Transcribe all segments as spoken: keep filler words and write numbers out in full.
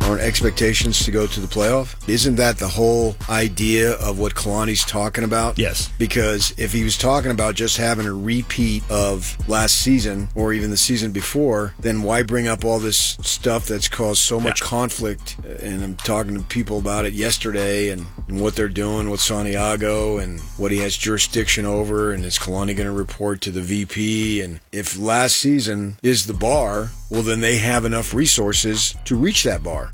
Aren't expectations to go to the playoff? Isn't that the whole idea of what Kalani's talking about? Yes. Because if he was talking about just having a repeat of last season or even the season before, then why bring up all this stuff that's caused so much yeah. conflict? And I'm talking to people about it yesterday and, and what they're doing with Santiago and what he has jurisdiction over, and is Kalani going to report to the V P? And if last season is the bar, well, then they have enough resources to reach that bar.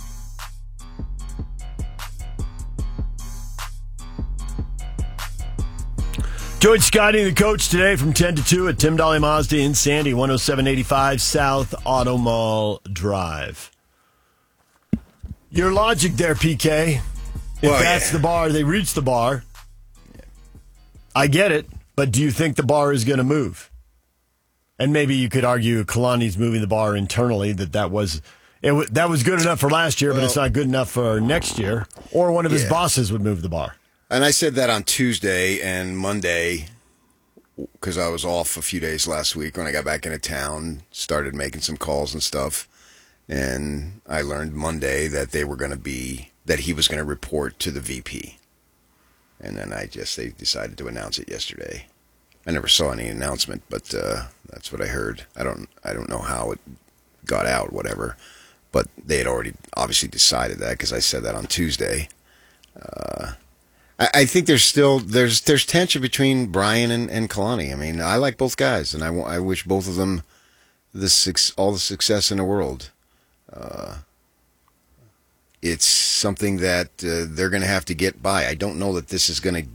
Join Scotty, the coach, today from ten to two at Tim Dolly Mazda in Sandy, one oh seven eighty-five South Auto Mall Drive. Your logic there, P K. If well, that's yeah. the bar, they reach the bar. I get it, but do you think the bar is going to move? And maybe you could argue Kalani's moving the bar internally, that that was it w- that was good enough for last year, well, but it's not good enough for next year. Or one of his yeah. bosses would move the bar. And I said that on Tuesday and Monday because I was off a few days last week when I got back into town, started making some calls and stuff. And I learned Monday that they were going to be, that he was going to report to the V P. And then I just, they decided to announce it yesterday. I never saw any announcement, but uh, that's what I heard. I don't, I don't know how it got out, whatever. But they had already obviously decided that because I said that on Tuesday. Uh, I, I think there's still there's there's tension between Brian and, and Kalani. I mean, I like both guys, and I, I wish both of them the all the success in the world. Uh, it's something that uh, they're going to have to get by. I don't know that this is going to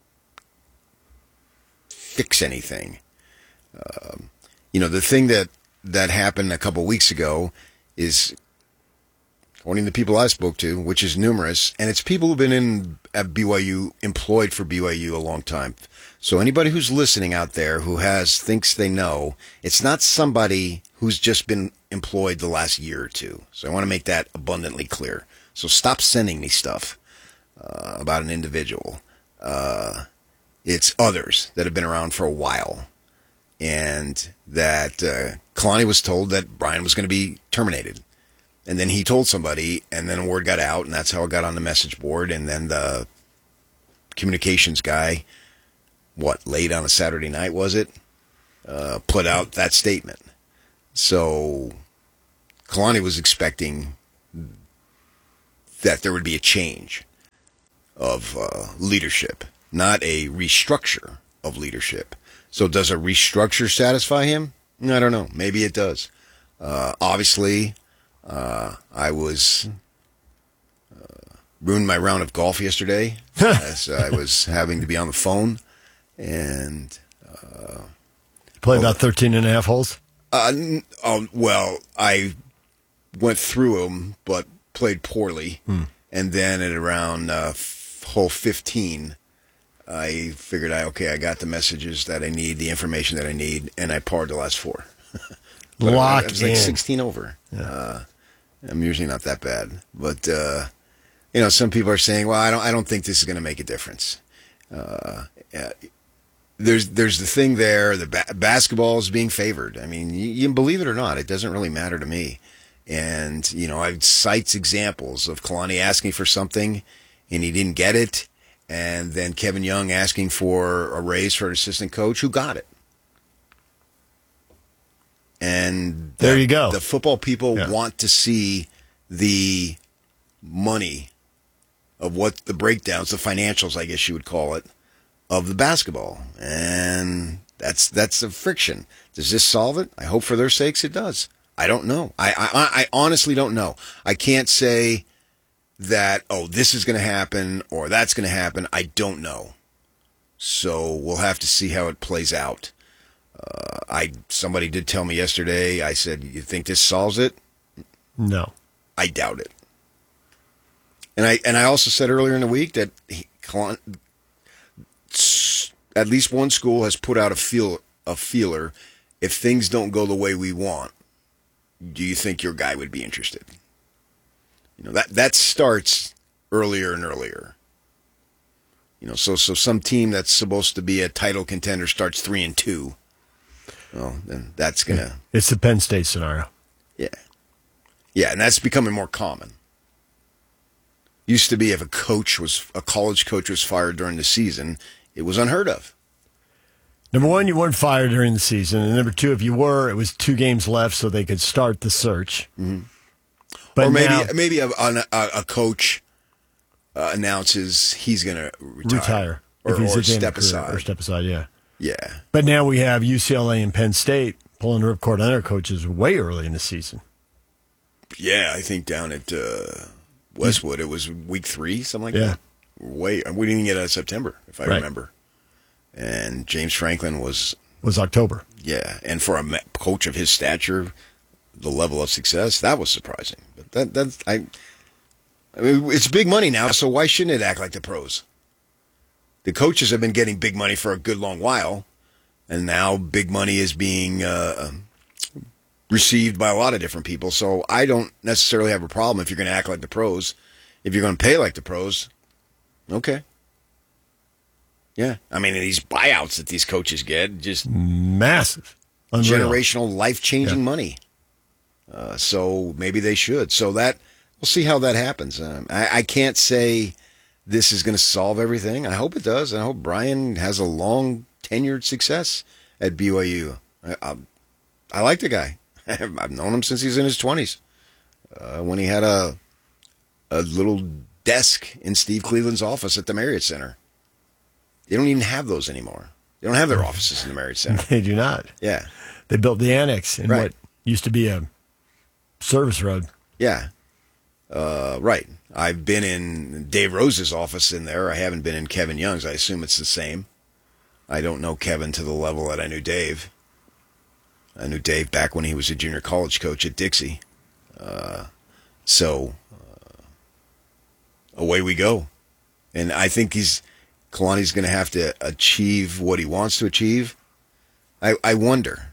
fix anything. Um, you know, the thing that, that happened a couple weeks ago is, according to the people I spoke to, which is numerous, and it's people who've been in at B Y U, employed for B Y U a long time. So anybody who's listening out there who has thinks they know, it's not somebody who's just been employed the last year or two. So I want to make that abundantly clear. So stop sending me stuff uh, about an individual. Uh, it's others that have been around for a while. And that uh, Kalani was told that Brian was going to be terminated. And then he told somebody, and then word got out, and that's how it got on the message board. And then the communications guy, what, late on a Saturday night, was it, uh, put out that statement. So Kalani was expecting that there would be a change of uh, leadership, not a restructure of leadership. So does a restructure satisfy him? I don't know. Maybe it does. Uh, obviously, uh, I was uh, ruined my round of golf yesterday as I was having to be on the phone. And uh, play about thirteen and a half holes? Uh, um, well, I went through them, but played poorly. Hmm. And then at around uh, f- hole fifteen, I figured, I okay, I got the messages that I need, the information that I need, and I parred the last four. Lock I was in. like sixteen over. Yeah. Uh, I'm usually not that bad, but uh, you know, some people are saying, "Well, I don't, I don't think this is going to make a difference." Uh, yeah, there's, there's the thing there. The ba- basketball is being favored. I mean, you, you believe it or not, it doesn't really matter to me. And you know, I cites examples of Kalani asking for something, and he didn't get it. And then Kevin Young asking for a raise for an assistant coach who got it. And there the, you go. The football people yeah. want to see the money of what the breakdowns, the financials, I guess you would call it, of the basketball. And that's that's the friction. Does this solve it? I hope for their sakes it does. I don't know. I I, I honestly don't know. I can't say that, oh, this is going to happen or that's going to happen. I don't know. So we'll have to see how it plays out. Uh, I somebody did tell me yesterday, I said, you think this solves it? No. I doubt it. And I and I also said earlier in the week that he, at least one school has put out a feel a feeler. If things don't go the way we want, do you think your guy would be interested? You know, that, that starts earlier and earlier. You know, so so some team that's supposed to be a title contender starts three and two. Well, then that's gonna. It's the Penn State scenario. Yeah, yeah, and that's becoming more common. Used to be if a coach was a college coach was fired during the season, it was unheard of. Number one, you weren't fired during the season. And number two, if you were, it was two games left so they could start the search. Mm-hmm. But or maybe now, maybe a, a, a coach uh, announces he's going to retire. retire. Or, if he's or at the end step of career, aside. Or step aside, yeah. Yeah. But now we have U C L A and Penn State pulling ripcord on their coaches way early in the season. Yeah, I think down at uh, Westwood, it was week three, something like Yeah. that. Way, we didn't get out of September, if I Right. remember. And James Franklin was, Was October. yeah, and for a ma- coach of his stature, the level of success, that was surprising. But that that's I, I mean, it's big money now, so why shouldn't it act like the pros? The coaches have been getting big money for a good long while, and now big money is being uh, received by a lot of different people. So I don't necessarily have a problem if you're going to act like the pros. If you're going to pay like the pros, okay. Yeah. I mean, these buyouts that these coaches get, just Massive. Unreal. generational, life-changing Yeah. money. Uh, so maybe they should. So that we'll see how that happens. Um, I, I can't say this is going to solve everything. I hope it does. I hope Brian has a long tenured success at B Y U. I, I, I like the guy. I've known him since he's in his twenties. Uh, when he had a a little desk in Steve Cleveland's office at the Marriott Center. They don't even have those anymore. They don't have their offices in the Marriott Center. They do not. Yeah. They built the annex in Right. what used to be a service road. Yeah. Uh, right. I've been in Dave Rose's office in there. I haven't been in Kevin Young's. I assume it's the same. I don't know Kevin to the level that I knew Dave. I knew Dave back when he was a junior college coach at Dixie. Uh, so uh, away we go. And I think he's Kalani's going to have to achieve what he wants to achieve. I, I wonder.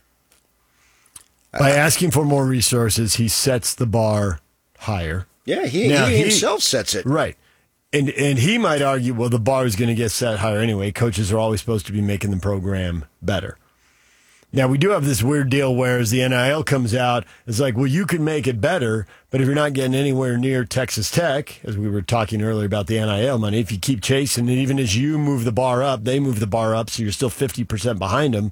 By asking for more resources, he sets the bar higher. Yeah, he, Now, he he- himself sets it. Right. And and he might argue, well, the bar is going to get set higher anyway. Coaches are always supposed to be making the program better. Now, we do have this weird deal where as the N I L comes out, it's like, well, you can make it better, but if you're not getting anywhere near Texas Tech, as we were talking earlier about the N I L money, if you keep chasing it, even as you move the bar up, they move the bar up, so you're still fifty percent behind them.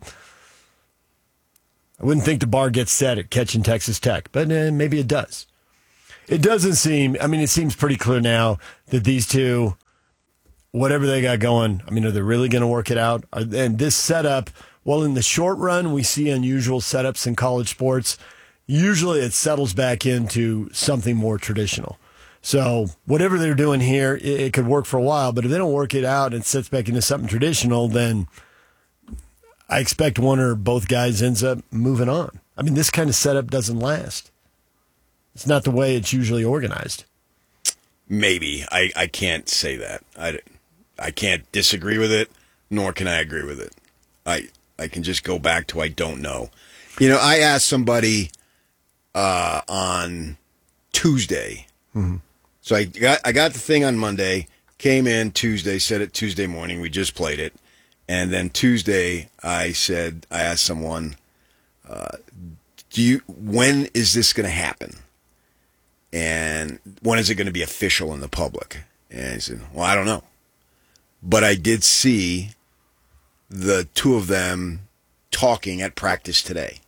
I wouldn't think the bar gets set at catching Texas Tech, but uh, maybe it does. It doesn't seem, I mean, it seems pretty clear now that these two, whatever they got going, I mean, are they really going to work it out? Are, and this setup, well, in the short run, we see unusual setups in college sports. Usually it settles back into something more traditional. So whatever they're doing here, it, it could work for a while, but if they don't work it out and it sets back into something traditional, then I expect one or both guys ends up moving on. I mean, this kind of setup doesn't last. It's not the way it's usually organized. Maybe. I, I can't say that. I, I can't disagree with it, nor can I agree with it. I I can just go back to I don't know. You know, I asked somebody uh, on Tuesday. Mm-hmm. So I got I got the thing on Monday, came in Tuesday, said it Tuesday morning. We just played it. And then Tuesday, I said, I asked someone, uh, do you, when is this going to happen? And when is it going to be official in the public? And he said, well, I don't know. But I did see the two of them talking at practice today.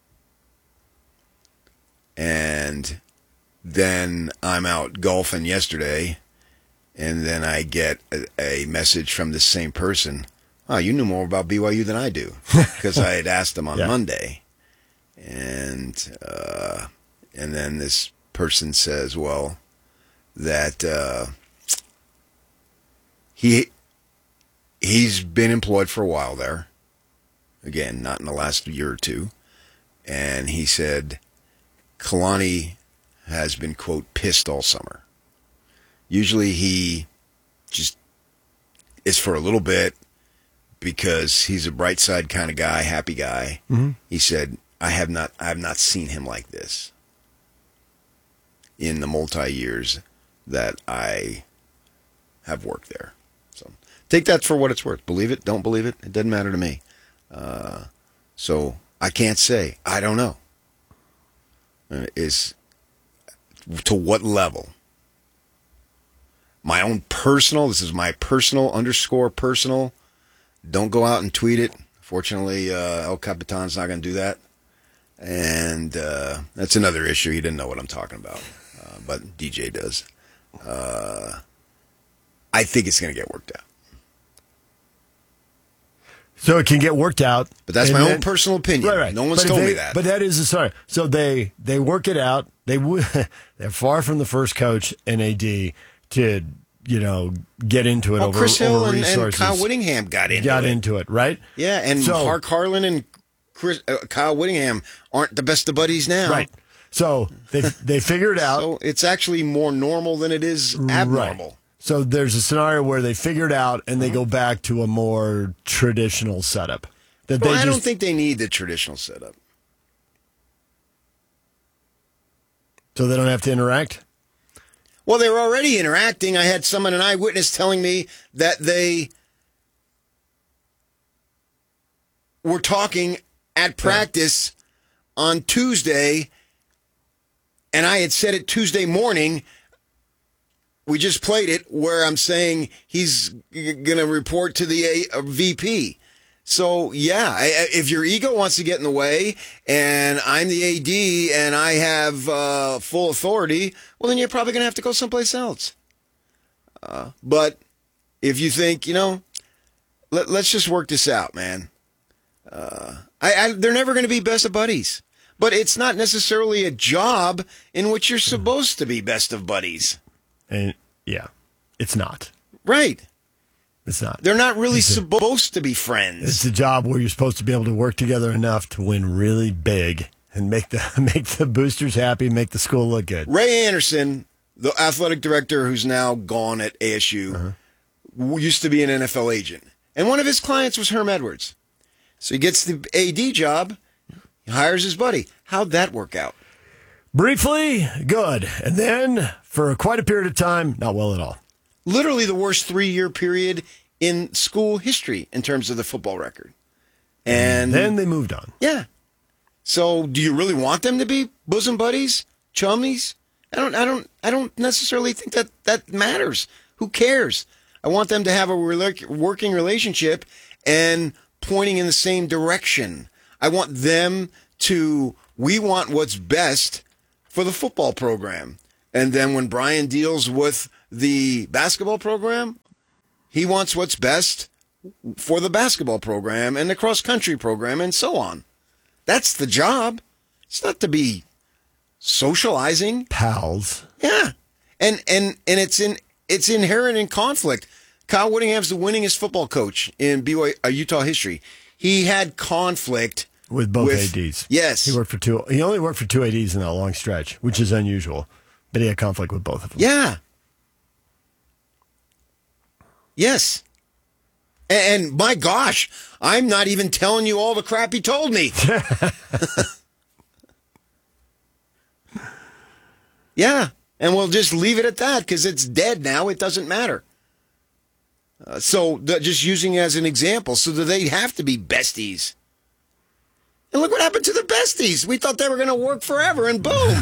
And then I'm out golfing yesterday, and then I get a, a message from the same person. Oh, you knew more about B Y U than I do, because I had asked them on Yeah. Monday. And uh, and then this person says, well, that uh, he he's been employed for a while there. Again, not in the last year or two. And he said, Kalani has been, quote, pissed all summer. Usually he just is for a little bit because he's a bright side kind of guy, happy guy. Mm-hmm. He said, I have not I have not seen him like this in the multi years that I have worked there. So take that for what it's worth. Believe it, don't believe it, it doesn't matter to me. Uh, so I can't say. I don't know. Uh, is to what level? my own personal, this is my personal underscore personal. Don't go out and tweet it. Fortunately, uh, El Capitan's not going to do that. And uh, that's another issue. He didn't know what I'm talking about. Uh, but D J does. Uh, I think it's going to get worked out. So it can get worked out. But that's my then, own personal opinion. Right, right. No one's but told they, me that. But that is the story. So they, they work it out. They w- They're far from the first coach and A D to, you know, get into it well, over, Chris Hill over and, resources. and Kyle Whittingham got into got it. into it, right? Yeah, and so, Mark Harlan and Chris, uh, Kyle Whittingham aren't the best of buddies now. Right. So they they figured out. So it's actually more normal than it is abnormal. Right. So there's a scenario where they figured out and they go back to a more traditional setup. That well, they I just, don't think they need the traditional setup. So they don't have to interact? Well, they were already interacting. I had someone, an eyewitness, telling me that they were talking at practice yeah. on Tuesday, and I had said it Tuesday morning. We just played it where I'm saying he's g- going to report to the A- V P. So, yeah, I, if your ego wants to get in the way and I'm the A D and I have uh, full authority, well, then you're probably going to have to go someplace else. Uh, but if you think, you know, let, let's just work this out, man. Uh, I, I, they're never going to be best of buddies. But it's not necessarily a job in which you're supposed to be best of buddies. And yeah, it's not. Right. It's not. They're not really it's supposed a, to be friends. It's a job where you're supposed to be able to work together enough to win really big and make the make the boosters happy, make the school look good. Ray Anderson, the athletic director who's now gone at A S U, uh-huh. used to be an N F L agent. And one of his clients was Herm Edwards. So he gets the A D job, he hires his buddy. How'd that work out? Briefly, good. And then, for quite a period of time, not well at all. Literally the worst three-year period in school history in terms of the football record. And, and then they moved on. Yeah. So, do you really want them to be bosom buddies, chummies? I don't. I don't. I don't necessarily think that that matters. Who cares? I want them to have a rela- working relationship and pointing in the same direction. I want them to. We want what's best for the football program, and then when Brian deals with the basketball program, he wants what's best for the basketball program and the cross-country program and so on. That's the job. It's not to be socializing. Pals. Yeah. And and and it's in it's inherent in conflict. Kyle Whittingham's the winningest football coach in B Y U, uh, Utah history. He had conflict with both with, A Ds. Yes. He worked for two he only worked for two A Ds in that long stretch, which is unusual. But he had conflict with both of them. Yeah. Yes. And, and my gosh, I'm not even telling you all the crap he told me. Yeah. And we'll just leave it at that because it's dead now. It doesn't matter. Uh, so the, just using it as an example. So do they have to be besties? And look what happened to the besties. We thought they were going to work forever and boom.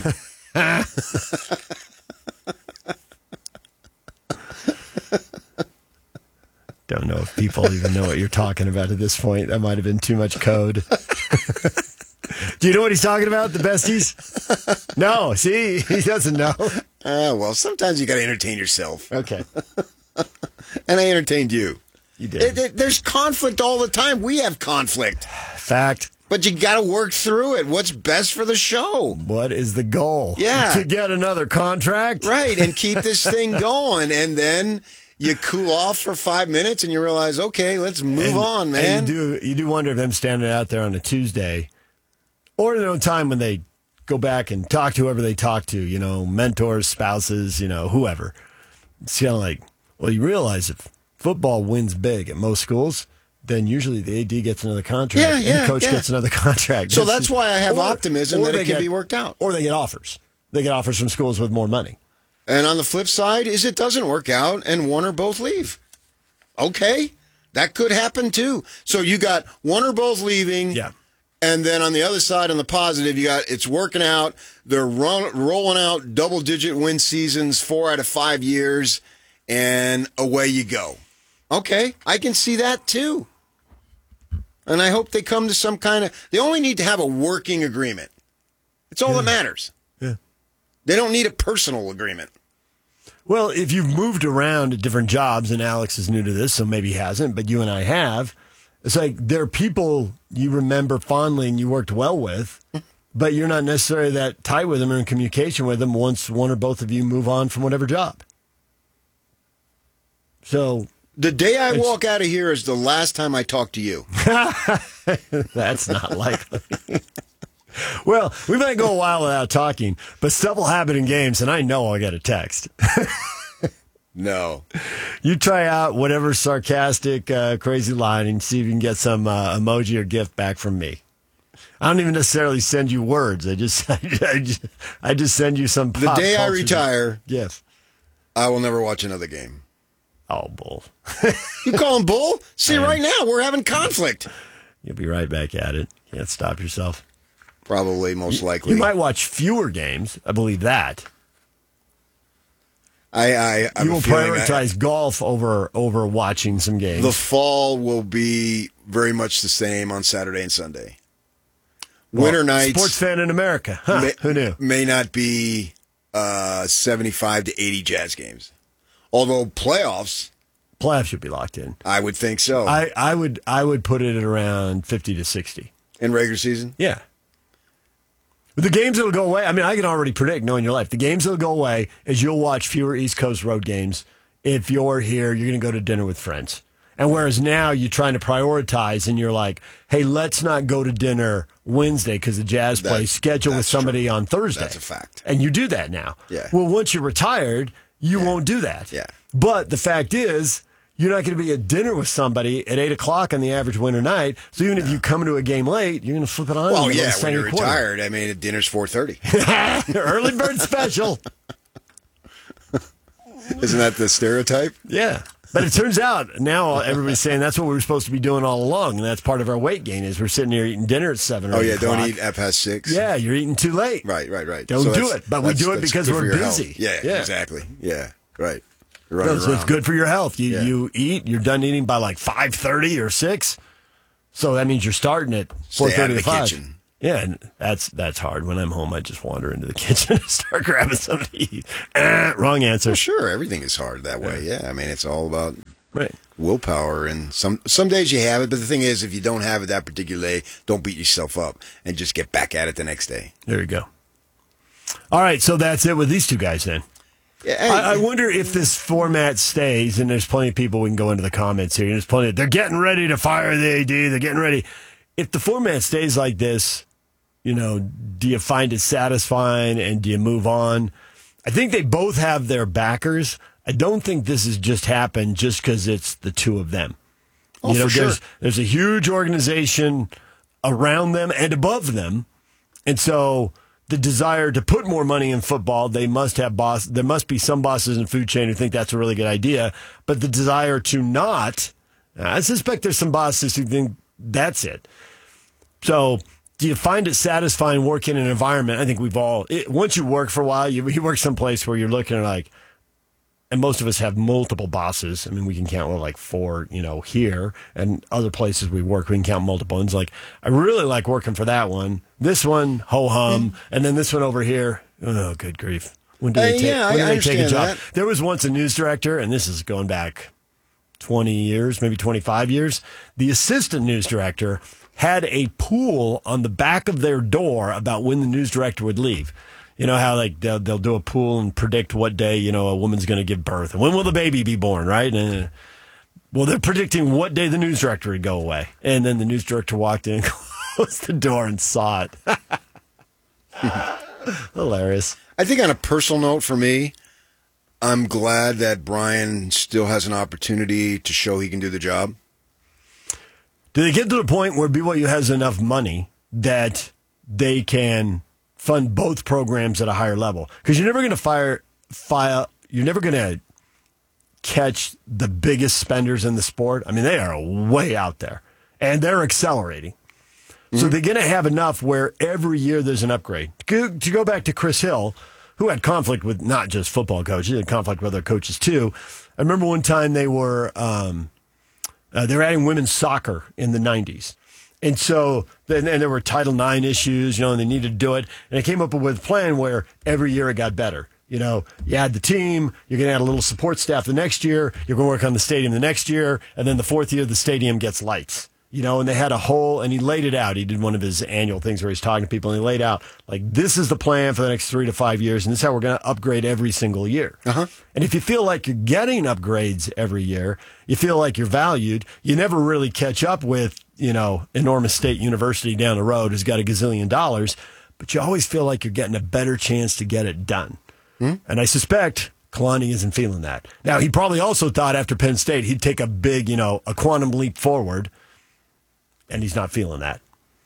Don't know if people even know what you're talking about at this point. That might have been too much code. Do you know what he's talking about, the besties? No, see, he doesn't know. Uh, well, sometimes you got to entertain yourself. Okay. And I entertained you. You did. It, it, there's conflict all the time. We have conflict. Fact. But you got to work through it. What's best for the show? What is the goal? Yeah. To get another contract? Right, and keep this thing going. And then you cool off for five minutes and you realize, okay, let's move and, on, man. And you do, you do wonder if them standing out there on a Tuesday or in their own time when they go back and talk to whoever they talk to, you know, mentors, spouses, you know, whoever. It's kind of like, well, you realize if football wins big at most schools, then usually the A D gets another contract Yeah, and yeah, the coach yeah. gets another contract. So This that's is- why I have or- optimism or that they it can get- be worked out. Or they get offers. They get offers from schools with more money. And on the flip side is it doesn't work out and one or both leave. Okay, that could happen too. So you got one or both leaving. Yeah. And then on the other side, on the positive, you got it's working out. They're run, rolling out double-digit win seasons four out of five years. and away you go. Okay, I can see that too. And I hope they come to some kind of... They only need to have a working agreement. It's all Yeah. that matters. Yeah. They don't need a personal agreement. Well, if you've moved around at different jobs, and Alex is new to this, so maybe he hasn't, but you and I have, it's like there are people you remember fondly and you worked well with, but you're not necessarily that tight with them or in communication with them once one or both of you move on from whatever job. So The day I walk out of here is the last time I talk to you. that's not likely. Well, we might go a while without talking, but stuff will happen in games, and I know I'll get a text. No. You try out whatever sarcastic, uh, crazy line and see if you can get some uh, emoji or gift back from me. I don't even necessarily send you words. I just, I just, I just send you some. The pop day I culture retire, gift. I will never watch another game. Oh, bull! You call him bull? See, right now, we're having conflict. You'll be right back at it. Can't stop yourself. Probably, most likely. You might watch fewer games. I believe that. I, I, I have You a will feeling prioritize golf over over watching some games. The fall will be very much the same on Saturday and Sunday. Well, Winter nights Sports fan in America. Huh, may, who knew? may not be uh, seventy-five to eighty Jazz games. Although playoffs, Playoffs should be locked in. I would think so. I, I would I would put it at around fifty to sixty. In regular season? Yeah. The games that'll go away, I mean, I can already predict, knowing your life, the games that'll go away is you'll watch fewer East Coast road games. If you're here, you're going to go to dinner with friends. And whereas now you're trying to prioritize and you're like, hey, let's not go to dinner Wednesday because the Jazz That- play scheduled with that's somebody true. on Thursday. That's a fact. And you do that now. Yeah. Well, once you're retired, you won't do that. Yeah. But the fact is, you're not going to be at dinner with somebody at eight o'clock on the average winter night. So even if you come to a game late, you're going to flip it on. Well, in the middle yeah, of the when you're second quarter. retired, I mean, dinner's four thirty. Early bird special. Isn't that the stereotype? Yeah. But it turns out now everybody's saying that's what we were supposed to be doing all along, and that's part of our weight gain is we're sitting here eating dinner at seven or Oh, eight yeah, o'clock. don't eat at past six. Yeah, you're eating too late. Right, right, right. Don't So do that's- it, but we that's- do it that's because good we're for your health. busy. Yeah, Yeah. exactly. Yeah, right. You're No, running so it's around. good for your health. You Yeah. you eat, you're done eating by like five thirty or six. So that means you're starting at four Stay out thirty of to the five. kitchen. Yeah, and that's that's hard. When I'm home, I just wander into the kitchen and start grabbing something to eat. Eh, wrong answer. Well, sure, everything is hard that way. Yeah, I mean, it's all about Right. willpower, and some some days you have it, but the thing is, if you don't have it that particular day, don't beat yourself up and just get back at it the next day. There you go. All right, so that's it with these two guys then. Yeah, hey, I, I wonder if this format stays, and there's plenty of people we can go into the comments here. And there's plenty. Of, they're getting ready to fire the A D. They're getting ready. If the format stays like this, you know, do you find it satisfying and do you move on? I think they both have their backers. I don't think this has just happened just because it's the two of them. Oh, you know, for sure. there's there's a huge organization around them and above them, and so the desire to put more money in football, they must have boss. There must be some bosses in food chain who think that's a really good idea, but the desire to not. I suspect there's some bosses who think that's it. So, do you find it satisfying working in an environment? I think we've all. It, once you work for a while, you, you work someplace where you're looking at like. And most of us have multiple bosses. I mean, we can count well, like four, you know, here and other places we work. We can count multiple ones. Like, I really like working for that one. This one, ho hum, and then this one over here. Oh, good grief! When do they Uh, take? yeah, when do I they take a understand job? that. There was once a news director, and this is going back twenty years, maybe twenty-five years. The assistant news director had a pool on the back of their door about when the news director would leave. You know how like they'll, they'll do a pool and predict what day, you know, a woman's going to give birth and when will the baby be born, right? And, well, they're predicting what day the news director would go away. And then the news director walked in, closed the door, and saw it. Hilarious. I think on a personal note for me, I'm glad that Brian still has an opportunity to show he can do the job. Do they get to the point where B Y U has enough money that they can fund both programs at a higher level? Because you're never going to fire, file, you're never going to catch the biggest spenders in the sport. I mean, they are way out there, and they're accelerating. Mm-hmm. So they're going to have enough where every year there's an upgrade. To go back to Chris Hill, who had conflict with not just football coaches, they had conflict with other coaches too. I remember one time they were um, uh, they were adding women's soccer in the nineties. And so then and there were Title nine issues, you know, and they needed to do it. And they came up with a plan where every year it got better. You know, you add the team, you're going to add a little support staff the next year, you're going to work on the stadium the next year, and then the fourth year the stadium gets lights. You know, and they had a whole, and he laid it out. He did one of his annual things where he's talking to people, and he laid out, like, this is the plan for the next three to five years, and this is how we're going to upgrade every single year. Uh-huh. And if you feel like you're getting upgrades every year, you feel like you're valued, you never really catch up with, you know, enormous state university down the road who's got a gazillion dollars, but you always feel like you're getting a better chance to get it done. Hmm? And I suspect Kalani isn't feeling that. Now, he probably also thought after Penn State he'd take a big, you know, a quantum leap forward, and he's not feeling that.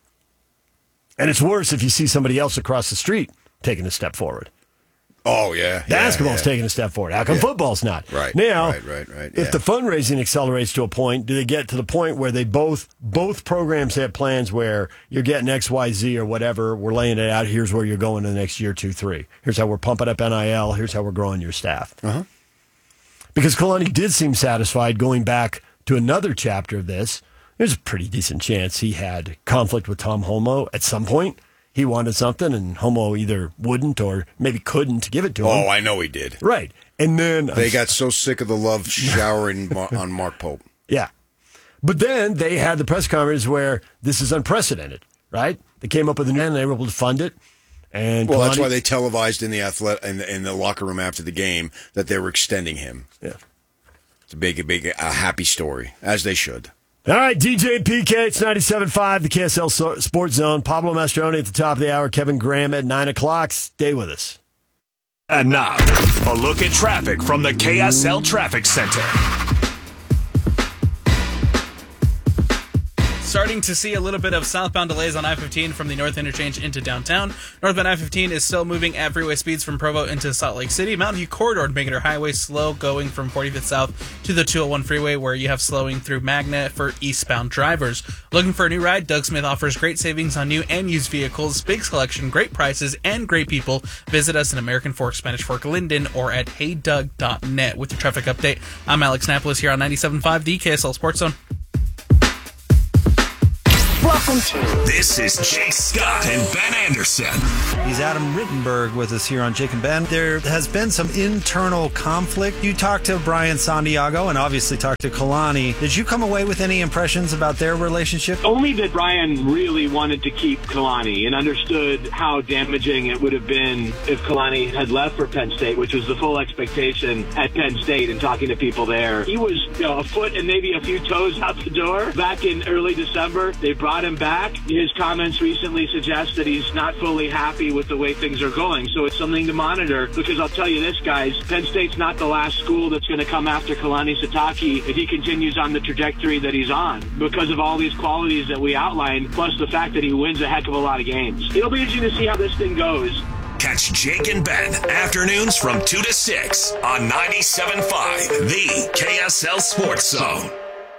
And it's worse if you see somebody else across the street taking a step forward. Oh, yeah. Basketball's yeah, yeah. taking a step forward. How come yeah. football's not? Right. Now, right, right, right. if yeah. the fundraising accelerates to a point, do they get to the point where they both both programs have plans where you're getting X, Y, Z or whatever, we're laying it out, here's where you're going in the next year, two, three. Here's how we're pumping up N I L, here's how we're growing your staff. Uh-huh. Because Kalani did seem satisfied going back to another chapter of this. There's a pretty decent chance he had conflict with Tom Holmoe at some point. He wanted something, and Holmoe either wouldn't or maybe couldn't give it to him. Oh, I know he did. Right. And then they got so sick of the love showering on Mark Pope. Yeah. But then they had the press conference where this is unprecedented, right? They came up with an end, and they were able to fund it. And well, Kalani, that's why they televised in the athletic in the, in the locker room after the game that they were extending him. Yeah. It's a big, a big, a happy story, as they should. All right, D J P K, it's ninety-seven point five, the K S L Sports Zone. Pablo Mastroeni at the top of the hour, Kevin Graham at nine o'clock. Stay with us. And now, a look at traffic from the K S L Traffic Center. Starting to see a little bit of southbound delays on I fifteen from the north interchange into downtown. Northbound I fifteen is still moving at freeway speeds from Provo into Salt Lake City. Mountain View Corridor and Magnetar Highway slow going from forty-fifth South to the two oh one freeway, where you have slowing through Magna for eastbound drivers. Looking for a new ride? Doug Smith offers great savings on new and used vehicles, big selection, great prices, and great people. Visit us in American Fork, Spanish Fork, Linden, or at hey doug dot net. With your traffic update, I'm Alex Napolis here on ninety-seven point five, the K S L Sports Zone. Welcome to. This is Jake Scott and Ben Anderson. He's Adam Rittenberg with us here on Jake and Ben. There has been some internal conflict. You talked to Brian Santiago and obviously talked to Kalani. Did you come away with any impressions about their relationship? Only that Brian really wanted to keep Kalani and understood how damaging it would have been if Kalani had left for Penn State, which was the full expectation at Penn State, and talking to people there. He was, you know, a foot and maybe a few toes out the door back in early December. They brought him back. His comments recently suggest that he's not fully happy with the way things are going. So it's something to monitor, because I'll tell you this, guys, Penn State's not the last school that's going to come after Kalani Sitake if he continues on the trajectory that he's on, because of all these qualities that we outlined, plus the fact that he wins a heck of a lot of games. It'll be interesting to see how this thing goes. Catch Jake and Ben afternoons from two to six on ninety-seven point five, the K S L Sports Zone.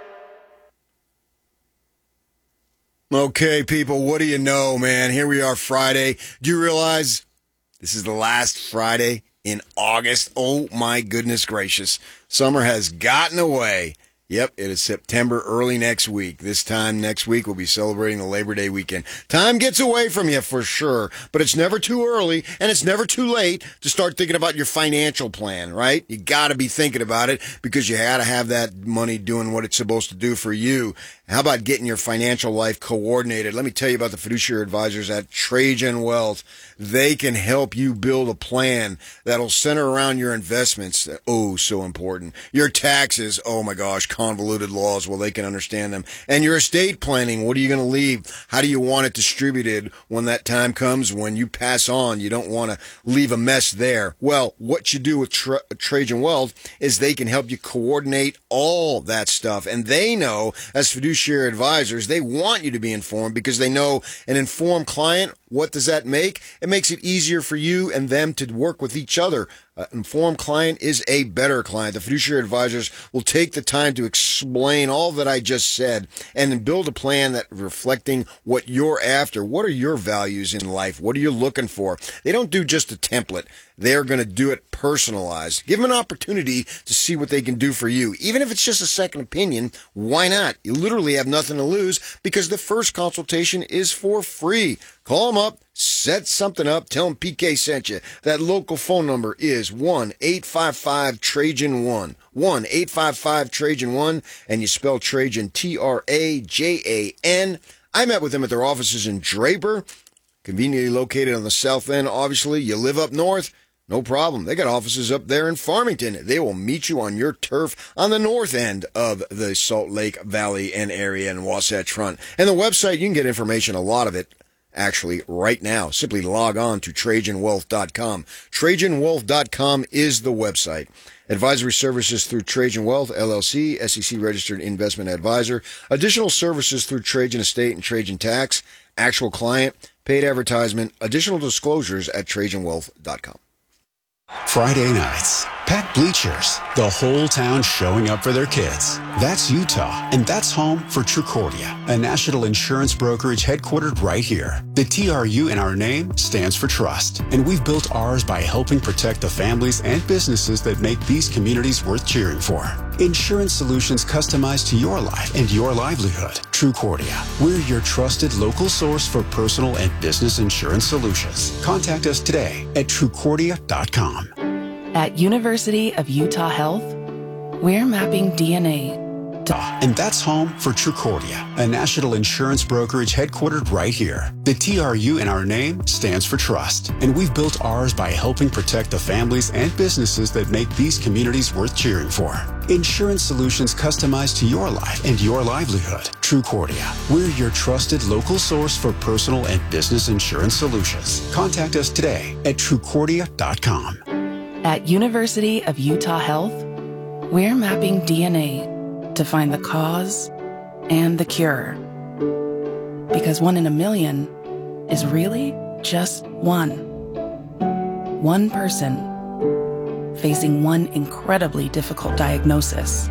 Okay, people, what do you know, man? Here we are Friday. Do you realize this is the last Friday in August? Oh, my goodness gracious. Summer has gotten away. Yep, it is September early next week. This time next week, we'll be celebrating the Labor Day weekend. Time gets away from you for sure, but it's never too early and it's never too late to start thinking about your financial plan, right? You got to be thinking about it, because you got to have that money doing what it's supposed to do for you. How about getting your financial life coordinated? Let me tell you about the fiduciary advisors at Trajan Wealth. They can help you build a plan that'll center around your investments. Oh, so important. Your taxes. Oh my gosh, convoluted laws. Well, they can understand them. And your estate planning. What are you going to leave? How do you want it distributed when that time comes? When you pass on, you don't want to leave a mess there. Well, what you do with Tra- Trajan Wealth is they can help you coordinate all that stuff. And they know, as fiduciary advisors, they want you to be informed, because they know an informed client, what does that make? It makes it easier for you and them to work with each other. An informed client is a better client. The fiduciary advisors will take the time to explain all that I just said and then build a plan that reflecting what you're after. What are your values in life? What are you looking for? They don't do just a template. They're going to do it personalized. Give them an opportunity to see what they can do for you. Even if it's just a second opinion, why not? You literally have nothing to lose because the first consultation is for free. Call them up, set something up, tell them P K sent you. That local phone number is one eight five five Trajan one. one eight five five Trajan one, and you spell Trajan T R A J A N. I met with them at their offices in Draper, conveniently located on the south end. Obviously, you live up north. No problem. They got offices up there in Farmington. They will meet you on your turf on the north end of the Salt Lake Valley and area and Wasatch Front. And the website, you can get information, a lot of it, actually, right now. Simply log on to Trajan Wealth dot com. Trajan Wealth dot com is the website. Advisory services through Trajan Wealth, L L C, S E C registered investment advisor. Additional services through Trajan Estate and Trajan Tax. Actual client, paid advertisement. Additional disclosures at Trajan Wealth dot com. Friday nights, packed bleachers, the whole town showing up for their kids. That's Utah, and that's home for Trucordia, a national insurance brokerage headquartered right here. The T R U in our name stands for trust, and we've built ours by helping protect the families and businesses that make these communities worth cheering for. Insurance solutions customized to your life and your livelihood. Trucordia, we're your trusted local source for personal and business insurance solutions. Contact us today at Trucordia dot com. At University of Utah Health, we're mapping D N A. To- and that's home for Trucordia, a national insurance brokerage headquartered right here. The T R U in our name stands for trust, and we've built ours by helping protect the families and businesses that make these communities worth cheering for. Insurance solutions customized to your life and your livelihood. Trucordia, we're your trusted local source for personal and business insurance solutions. Contact us today at Trucordia dot com. At University of Utah Health, we're mapping D N A to find the cause and the cure. Because one in a million is really just one. One person facing one incredibly difficult diagnosis.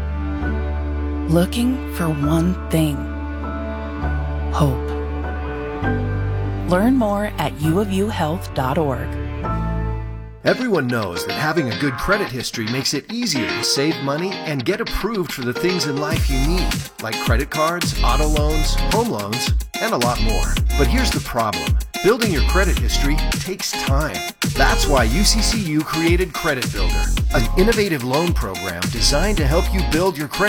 Looking for one thing: hope. Learn more at u of u health dot org. Everyone knows that having a good credit history makes it easier to save money and get approved for the things in life you need, like credit cards, auto loans, home loans, and a lot more. But here's the problem. Building your credit history takes time. That's why U C C U created Credit Builder, an innovative loan program designed to help you build your credit